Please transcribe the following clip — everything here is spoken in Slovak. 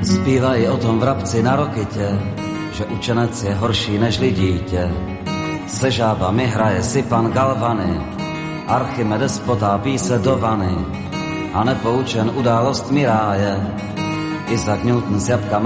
Zpívají o tom vrabci na Rokitě, že učenec je horší nežli dítě. Se žábami hraje si pan Galvany, Archimedes potápí se do vany a nepoučen událostmi ráje. Isaac Newton s jabkama